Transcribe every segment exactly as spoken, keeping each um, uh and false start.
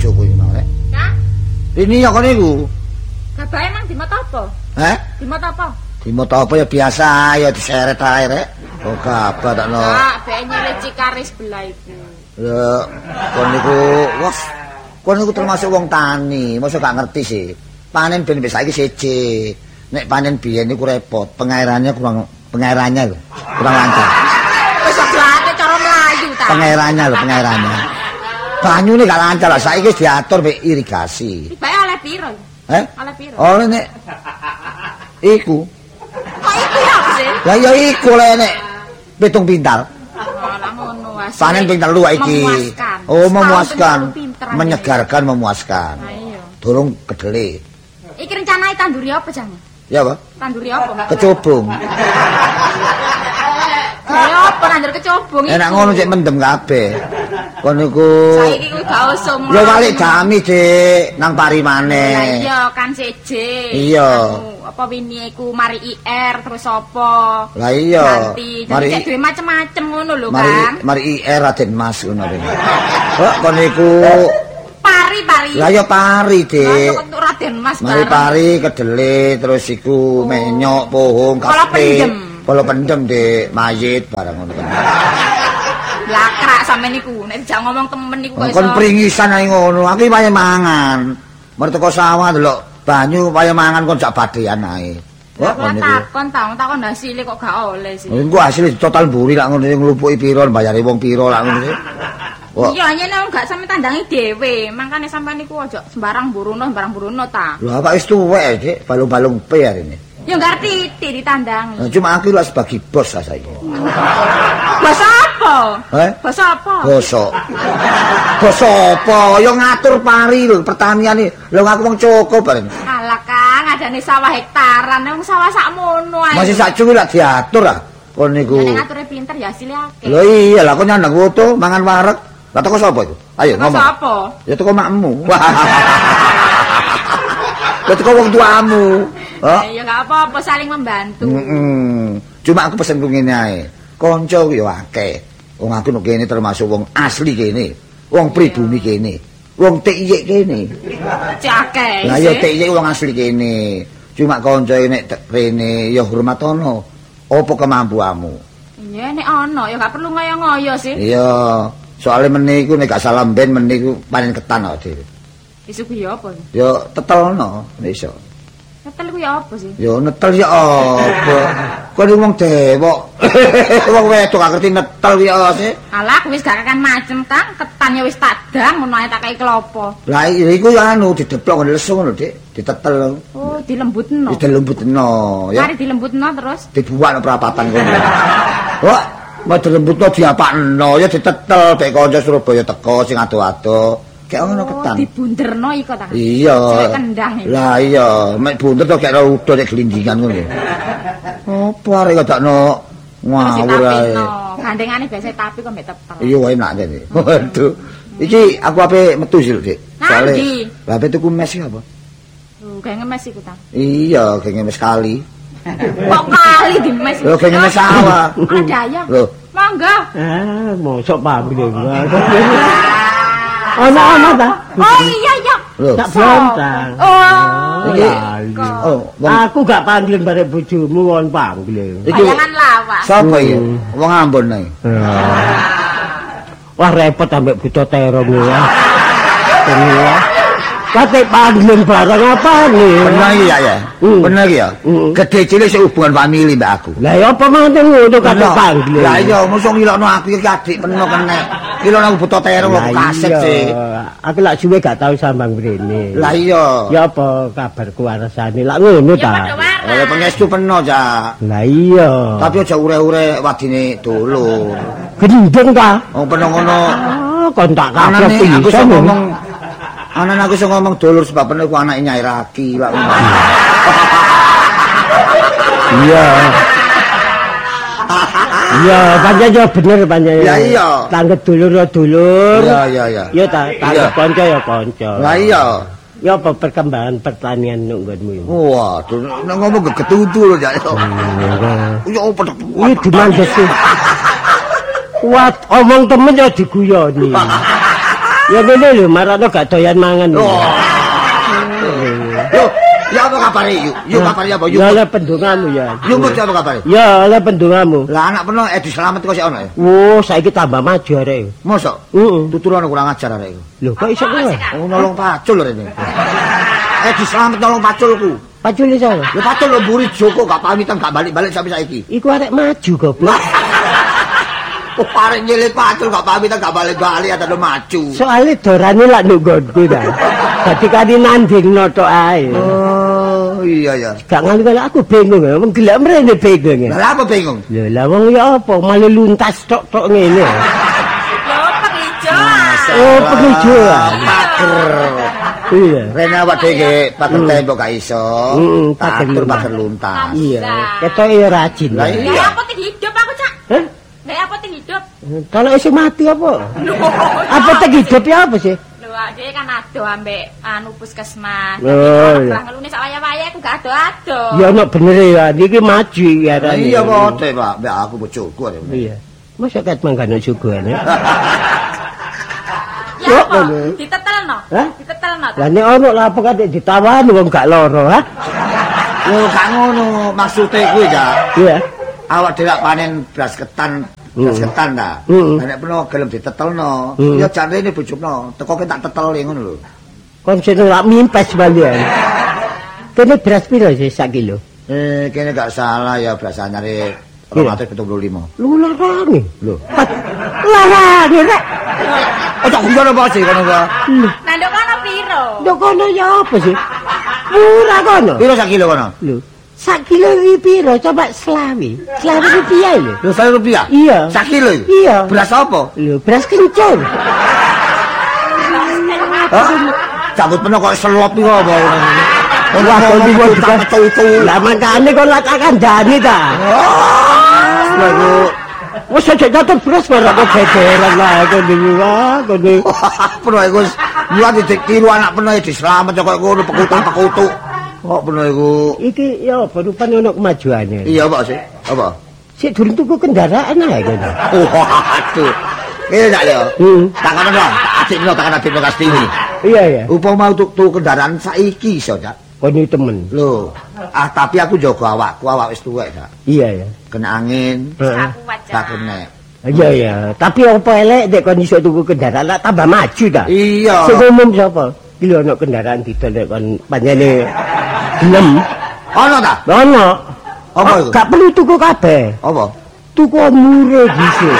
bojoku iki mau rek. Hah? Ini ya kene iku. Gabahe emang dimot apa? Heh? Dimot apa? Dimot apa ya biasa ya diseret ae rek. Oh gabah takno. Enggak, bae nyele cikare sebelah iku. Ya kon niku wes kon niku termasuk wong tani, mosok gak ngerti sih. Panen ben wis saiki siji. Nek panen biyen niku repot, pengairannya kurang pengairannya lho, kurang lancar. Wis oblate cara mlayu ta. Pengairannya lho, pengairannya. Banyune gak lancar lah, saiki wis diatur mek irigasi. Bae oleh piro? Eh? Oleh piro? Oleh nek iku. Kok iku ya apa sih? Lah ya iku le nek pitung pintal. Oh, lah ngono wae. Panen ping telu iki. Memuaskan. Oh, memuaskan. Pinter, Menyegarkan, memuaskan. Nah, iya. Durung kedele. Iki rencanane tanduri apa, Jang? Ya apa? Tanduri apa? Kecubung. Kaya apa nandur kecubung iki? Enak ngono cek mendem kabeh. Kon niku Saiki kuwi gak usum. yo balik jami, Dik, nang pari Lah maneh. iya kan seje. Iya. Anu, apa wingi iku mari I R terus apa? Lah iya. Ganti. Jadi Mari cek duwe macem-macem ngono lho, mari Kang. mari I R Raden Mas ngono rene. Kok kon niku Pari-pari. lah ya pari, Dik. Masuk untuk Raden Mas Mari bareng. pari kedele terus iku menyok, pohong, Kala kaste. pendem. Kala pendem, Dik, mayit barang ngono kan. Lakrak sampe niku, nek dijak ngomong temen niku kok Kon pringisan ae ngono. Aku iki waya mangan. Merteko sawah delok banyu waya mangan kon jak badean ae. Kok Kok kon niku. takon ta, takon hasile kok gak oleh sih. Engko hasil total mburi lak ngono nglupuki piro bayare wong piro lak ngono. Kok Iya, nyene gak sampe tandangi dhewe. Makane sampean niku aja sembarang buruno, sembarang buruno ta. lho apa wis tuwek, Dik, balung-balung pe arene. Ya ngerti ti ditandangi. Nah, cuma aku lak sebagai bos lah saiki. Basa apa? Eh? Basa apa? Bosok. Bosok apa? Ya ngatur pari lho, pertanian iki. Lho aku wong cukup bareng. Alah Kang, adane sawah hektaran, wong sawah sakmono ae. Masih sak cuwi lak diatur ah. Kon niku. Nek ngature pinter ya hasilé akeh. Lho iya lah kok nyandang foto mangan wareg. Lah teko sapa iku? Ayo Basa ngomong. apa? Ya teko makmu. Ya teko wong tuamu. Oh. Ya gak apa-apa saling membantu. Heeh. Cuma aku pesen ku ngene ae. Kanca ku ya akeh. Wong aku nek kene termasuk wong asli kene. Wong pribumi kene. Wong T I Y kene. Cake. Lah ya T I Y wong asli kene. Cuma kanca nek rene ya hormatono. Apa kemampuanmu? Iya nek ana ya gak perlu ngoyo-ngoyo sih. Iya. Soale meneh iku nek gak salah ben meneh iku panen ketan kok dhewe. Disuguhi apa? Ya tetelno nek iso. Netel ku ya apa sih? Ya netel ya apa? Kok iki wong dewok. Wong wedok gak ngerti netel ya sih. Alah aku wis gak akan macem Kang, ketan ya wis tak dang ngono ae tak kei klopo. Lah iku ya anu dideplok ngene lesu ngono, Dik. Ditetel. Oh, dilembutno. Dilembutno ya. Mari dilembutno terus. Dibuat nang perapatan kono. Wah, mau dilembutno diapakno ya ditetel bek kanca Surabaya teko sing ado-ado. Kayak ngono ketan. Oh, dibunderno iko ta. Iya. Jelek kendang iki. Lah iya, mek bunder to kayak udo nek glindingan ngono. Apa arek kodakno ngawur ae. Gandengane biasa tapi kok mbek tetel. Iya wae enak kene. Waduh. Iki aku ape metu sih, Dik. Soale Nandi? lah ape tuku mes iki apa? Oh, gawe ngemes iku ta. Iya, geng mes kali. Kok kali dimes. Lho geng mes sawah. Ada ya. Lho, Monggo. Ah, mosok pamrih. Ana-ana ta? Oh iya iya. lho. Tak bontang. Oh. Iki kok. oh, wong Aku gak panggilan barek bojomu kon panggil. iki Jangan lawas. sapa iki? Wong Ambon ae. Wah repot ambek buta terong ya. Terus kate panggilan bareng apa nih? Bener iki ya ya. Hmm. Bener iki ya. Hmm. Gede cilik sik hubungan famili mbak aku. Lah ya apa manten ngono kate panggil. Lah iya, mosok ngilokno aku iki adik peno kene. Ngilokno aku buta terong kok kaset sih. Aku lak suwe gak tau sambang mrene. Lah iya. Ya apa kabar kewaresane lak ngono Ya ta? padha waras. Eh pengestu peno, Cak. Lah iya. Tapi aja ure-ure wadine dulur. gendeng ta? Wong peno ngono. Ah, kon tak Anane kabeh aku bisa iso ngomong. Anane aku iso ngomong dulur sebab peno iku anake Nyai Raki lak ngono. Iya. Iya, pancen ya bener pancen. Ya iya. Tanggep dulur ya dulur. Iya iya iya. Ya ta, tanggep Iya. kanca ya kanca. Lah iya. Ya apa perkembangan pertanian nunggonmu? Waduh, nek ngomong gegetutu lho, Cak. Ya opo tek. Ini dimandesi. Kuat omong temen ya diguyoni. Ya ngene lho, marakno gak doyan mangan. Oh. Yo, ya apa kabare yuk? Yuk kabare apa yuk? Ya oleh pendongamu ya. Yuk mesti apa kabare? Ya oleh pendongamu. Lah anak peno Edi Slamet kok sik ono ya? Oh, saiki tambah maju arek. Mosok? Heeh. Tuturane kurang ajar arek iku. Lho, kok iso kuwi? Oh, nolong pacul rene. Edi Slamet nolong paculku. Pacule sapa? Lho pacul lho mburi Joko gak pamitan gak balik-balik sampai saiki. Iku arek maju goblok. Oh, arek nyelit pacul gak pamitan gak balik-balik ada maju. Soale dorane lak nunggonku ta. Dadi kali nandingno tok ae. Oh, iya ya. Gak ngali aku bingung ya, wong gelek mrene bingung ya. Lah apa bingung? Lho, lah wong ya apa malah luntas tok-tok ngene. Lho, penghijauan. Oh, penghijauan. Pager. Iya. Rene awak dhewe pager tembok gak iso. Heeh, Pager pager pager luntas. Iya. Ketoke ya rajin. Lah Lah iya. apa ting hidup aku, Cak? Hah? Lah apa ting hidup? Kalau isih mati apa? Apa tek hidup ya apa sih? Lho, dhewe kan ado ambek anu puskesmas. Oh, iya. Lah ngelune sak waya-waya aku gak ado-ado. Ya ono bener ya, iki maju ya. Lah iya kok Pak, mbak aku bojoku arek. Iya. Masa kat manggano suguhan ya? Ya Kok apa? ngono? Ditetelno. Hah? Ditetelno. Lah nek ono lah apa kan ditawani wong gak loro, ha? Lho gak ngono, maksude kuwi ya. Iya. Awak dhewe panen beras ketan, beras Hmm. ketan ta. Hmm. Nek peno gelem ditetelno, Hmm. ya jan rene bojokno, tekoke tak teteli ngono lho. Kon sing lak mimpes balian. Kene beras piro sih sak kilo? Eh, kene gak salah ya beras anyare dua ratus tujuh puluh lima. Lu larane. Lho. Larane rek. Oh, tak ngono apa sih kono kok? Nah, ndok kono piro? Ndok kono ya apa sih? Murah kono. Piro sak kilo kono? Lho, sak kilo iki piro? Coba selawi. Selawi rupiah lho. Lho saya rupiah? Iya. Sak kilo iki? Iya. Beras apa? Lho, beras kencur. Hah? Cabut peno kok selop iki apa? Wah, kok iki itu. Lah makane kok lak kandhani ta. Lha ku Wes aja nyatet beras malah kok gegeran lah kok iki wah kok iki. peno iku lu ditiru anak peno di selamat kok ngono pekutuk-pekutuk. Kok peno iku? Iki ya apa rupane ono kemajuane. Iya, Pak sih. Apa? Sik durung tuku kendaraan ae kene. Waduh. Ini tak ya. Hmm. Tak kan dong. Adikno tak kan adikno Kastini. Iya ya. Upama mau tuku kendaraan saiki iso, Cak. Kon iki temen. Lho, ah tapi aku jaga awakku, awak wis tuwek, Cak. Iya ya. Kena angin, Heeh. Aku wajar. tak kena. Iya ya, tapi apa elek nek kon iso tuku kendaraan lah tambah maju ta. Iya. Sing umum sapa? Iki lho ono kendaraan didol nek kon panjene gelem. Ono ta? Ono. Apa iku? Gak perlu tuku kabeh. Apa? Tuku murah dhisik.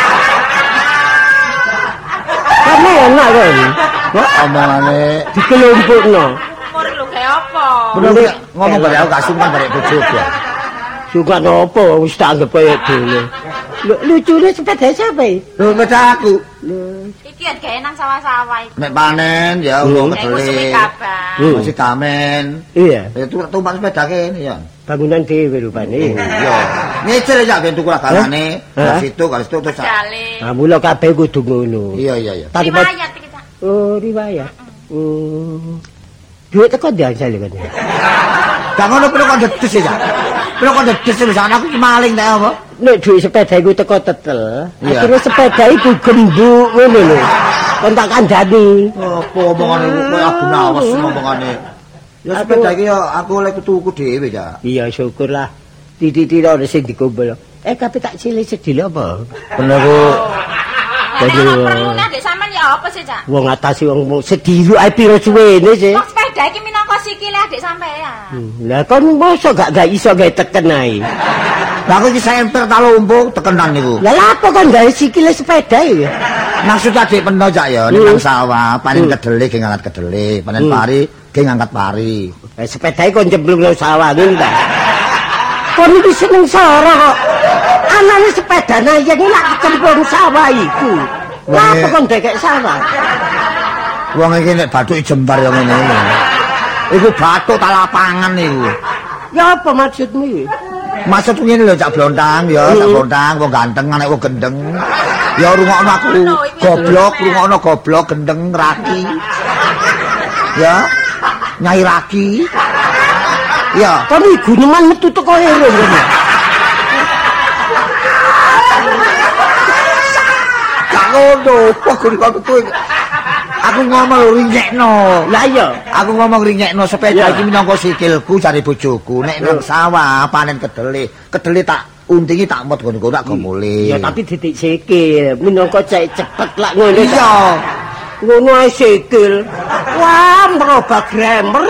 Kamu enak kan? Kok omongane Dikelompokno. Umur lu kayak apa? bener ngomong bare aku gak sungkan bare bojoku. Suka nopo wis tak anggap kaya dhewe. Lucune sepeda siapa iki? Lho sepeda aku. Iki kan gawe nang sawah-sawah iki. Nek panen ya Hmm. wong Nek iku suwi kedele. kabar. Hmm. Masih kamen. Iya, Ya tuh tumpak sepeda kene ya. bangunan dhewe rupane. Iya. Ngecil ya ben tuku laganane, Hah? dari situ kalau situ terus. Jale. Ah mula kabeh kudu ngono. Iya iya iya. Tanpa Riwayat iki, Cak. oh riwayat. Hmm. Duit teko diangsal kan. Gak ngono perlu kon dedes ya. Perlu kon dedes wis anakku iki maling ta apa? Nek duit sepeda iku teko tetel, Iya. akhirnya sepeda iku gembuk ngono lho. Kon tak kandhani. Apa omongane iku koyo aku nawas omongane. Ya sepeda iki ya aku oleh tuku dhewe ya. Iya syukurlah. Titik-titik ora sing dikumpul. Eh tapi tak cilik sedih lho apa? Bener ku. Lah nek ono perlune adik sampean ya apa sih, Cak? Wong atasi wong wong sedih ae piro suwene sih. Kok sepeda iki minangka sikile adik sampean. Hmm, Lah kon mosok gak gak iso gawe teken ae. Lah aku iki semper ta lumpuk tekenan niku. Lah lha apa kon gawe sikile sepeda ya? Maksud adik peno cak ya ning nang sawah, panen kedele ge ngangkat kedele, panen Hmm. pari ge ngangkat pari. Eh sepedae kon jemplung nang sawah ngono ta. Kon iki seneng sora kok. Anane sepeda nayang iki lak cemplung sawah iku. Lah apa kon dekek sawah? Wong iki nek bathuke jembar ya ngene iki. Iku bathuk ta lapangan niku. Ya apa maksudmu iki? Maksud ngene lho cak blontang ya, cak Hmm. blontang wong ganteng anek wong gendeng. Ya rungokno aku goblok, rungokno goblok gendeng raki. Ya. Nyai raki. Ya. Kon iki guneman metu teko ero ngono. Gak ngono, kok guru kok kuwi. Aku ngomong lho ringekno. Lah iya, aku ngomong ringekno sepeda iki minangka sikilku jare bojoku. Nek nang sawah panen kedele, kedele tak untingi tak mot ngono tak go mulih. Ya tapi titik sikil, minangka cek cepet lak ngono. Iya. Ngono ae sikil. Wah, merubah grammar.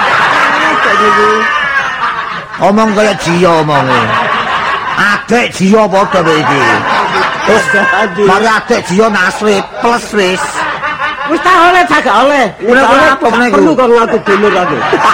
Omong kaya Jiyo omonge. Adek Jiyo padha kowe iki. Terus mari adek Jiyo nasri plus wis. Wis tak oleh tak oleh. Ora apa meneh perlu kok ngaku dulur aku.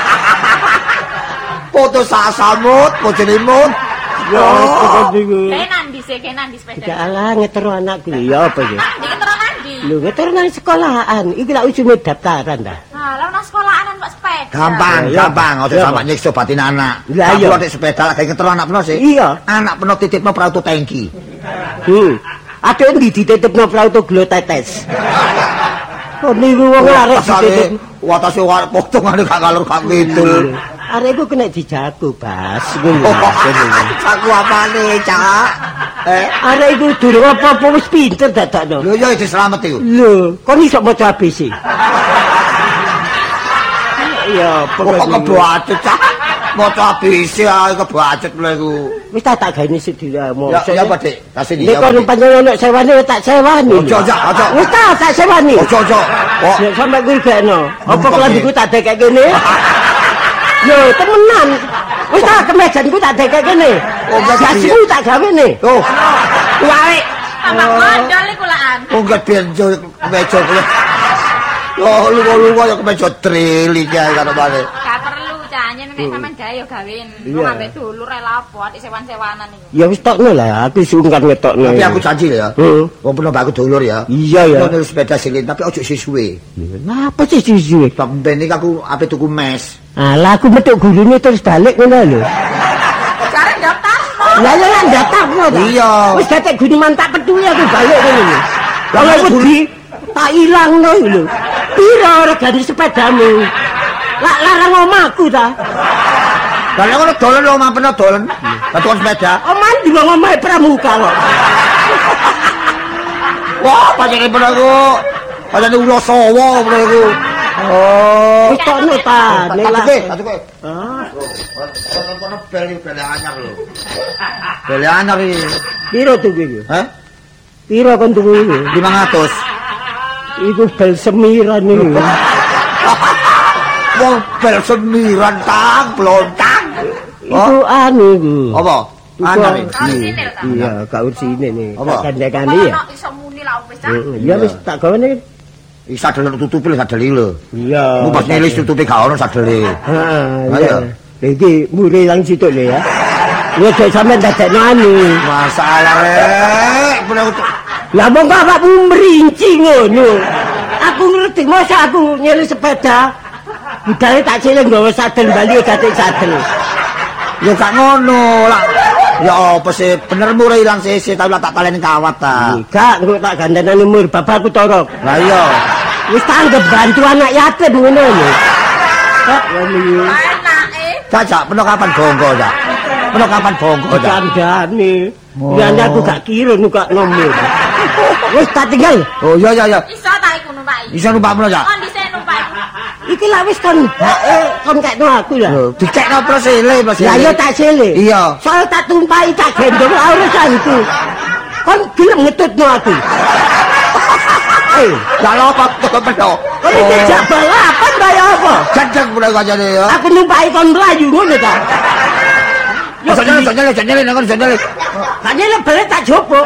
Foto sasamut, bojone mut. Ya, kok niku. Kenan di sik kenan di sepeda. Ya alah ngetero anakku ya apa ya? Di ketero nandi. Lho ngetero nang sekolahan. Iki lak ujunge daftaran ta. Nah, lah nang sekolahan kok sepeda. Gampang, Ya, gampang, aja ya. sampe nyiksa batin anak. Lah iya. Aku nek sepeda lagi ngetero anak peno sih. Iya. Anak peno titipno prauto tangki. Hmm. Ada ndi dititipno prauto glo tetes. Kok niku wong arek dititip. Watase arek potongane gak kalur gak ngidul. Arek iku kena dijago, Bas. Ngono. Aku apane, Cak? Eh, Arek iku durung apa-apa wis pinter dadakno. lho ya diselamet iku. Lho, kon iso maca A B C. Ya, Kok kebacut, Cak? Maca A B C ae kebacut lho iku. wis tak tak gawe sik diramu. Ya, ya apa, Dik? Kasih Nek kon panjenengan nek sewani tak sewani. Ojo, ojo, ojo. Wis tak tak sewani. Ojo, ojo. Kok Nek sampe kuwi gekno. Apa Numpuk, kelambiku tak dekek kene? Yo, temenan. Wis tak kemejanku tak dekek kene. Oh, berarti Gasku tak gawe ne. Oh, Wae. Tambah modal iku laan. oh gak benjo kemeja kuwi. Yo lu-lu ya kemeja trili kae karo bale. Gak perlu canyen nek sampean gawe yo gawen. Iya. Wong ambek dulur ae lapo atik sewan-sewanan iku. Ya wis tokno lah, aku sungkan ngetokno. Tapi aku janji lho ya. Heeh. Wong peno aku dulur ya. Iya ya. Yo sepeda silin tapi ojo sisuwe. Napa sih suwe? Tak ben iki aku ape tuku mes. Alah aku metuk gurune terus balik ngono lho. Jare daftar. Lah ya kan datangno ta. Iya. Wis datek guni mantak peduli aku balik ngono lho. Lah aku di tak ilangno lho. Piro regane sepedamu? Lah larang omahku ta. Lah nek ngono dolen lho omah peno dolen. Batuan sepeda. Omah di wong omahe pramuka kok. Wah, pancen peno aku. Pancen ulo sawa peno aku. Oh, Wis tokno ta. Nek lah. tak tak tak. Ah, Kono bel bel anyar lho. Bel anyar iki. piro tuh iki? Hah? Piro kon tuku iki? lima ratus. Iku bel semiran iki. Wong bel semiran tang blontang. Iku anu iku. Apa? Anyar iki. Kau sini lho ta. Iya, gak ursine nih. Apa? Kandekane ya. Ono iso muni lah wis ta. Heeh, ya wis tak gawane. Iki sadel tutupi lho sadel lho. Iya. Mu pas nilis tutupi gak ono sadele. Heeh. Ayo. Iya. Iki mure lang situ lho ya. Ya jek sampean dadekno anu. Masalah rek. Bener Lah mong kok awakmu merinci ngono. Aku ngerti masa aku nyeli sepeda. Budale tak cilik nggawa sadel bali dadi sadel. ya gak ngono lah. Ya apa sih bener murah ilang sisi tapi lah tak taleni kawat ta. Gak engko tak gandane umur bapakku torok. Lah iya. Wis tanggep bantu anak yatim ngono lho. Kak ngene. Enake. Cak, peno kapan bongko, Cak? Peno kapan bongko, Cak? Kandhane. Oh. Ya aku gak kira numpak nomor. Wis tak tinggal. Oh iya iya iya. Iso ta iku numpaki. Bisa numpak peno, Cak? Kon dhisik numpaki. Iki lak wis kon hake kon kekno aku lah. Lho, dikekno prosele, Mas. Ya yo tak sele. Iya. Soal tak tumpahi tak gendong ora urusanku. Kon gelem ngetutno aku. Eh, Kalau apa kok peno? kon iki jak balapan kaya apa? Jajak mulai kancane ya. Aku numpahi kon mlayu ngono ta. Soalnya soalnya soalnya nang soalnya. Kane lebele tak jopo.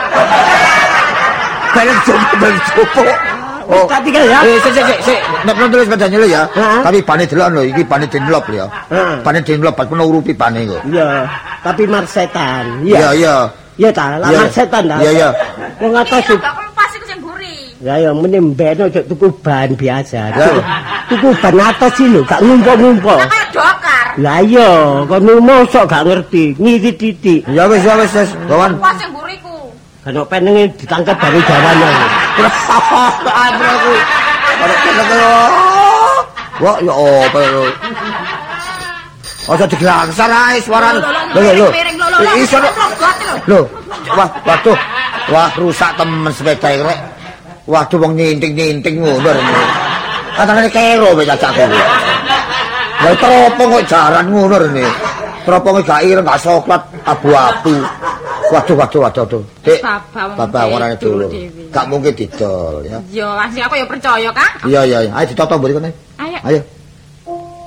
Balik jopo balik jopo. Wis tak tinggal ya. Eh, sik sik sik, sik. Nek peno terus sepedanya lho ya. Heeh. Tapi bane delok lho, iki bane dinlop lho ya. Heeh. Bane dinlop pas peno urupi bane kok. Iya, tapi mar setan. Iya iya. Iya ta, lah Iya. mar setan ta. Iya, iya. Wong atas Iya, gak kelepas iku sing mburi. ya ya mene mbeno cok tuku ban biasa. Ya. Tuku ban atas sih lho, gak ngumpul-ngumpul. Lah kaya dokar. Lah iya, kono mosok gak ngerti, ngiri titik. Ya wis ya wis wis. Kawan. Pas sing mburiku. Kan penenge ditangkap dari jawanan. Apa aku? Ada kena wah ya apa lho. Ojo diglangsar ae suarane. Lho lho lho. Iso lho. Lho, wah waduh. Wah rusak temen sepeda iki rek. Waduh wong nyinting-nyinting ngono rene. Katane kero wis cacak kuwi. Lah teropong kok jaran ngono rene. Teroponge gak ireng, gak coklat, abu-abu. Waduh waduh waduh waduh. Dik. Bapak ora dulu. Gak mungkin didol ya. Yo, asli aku ya percaya, Kang. Iya iya, ayo ditoto mburi kene. Ayo. Ayo.